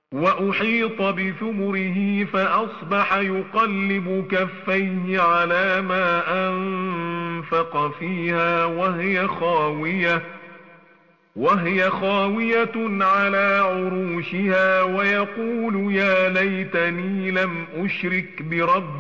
وأحيط بثمره فأصبح يقلب كفيه على ما أنفق فيها وهي خاوية على عروشها ويقول يا ليتني لم أشرك بربي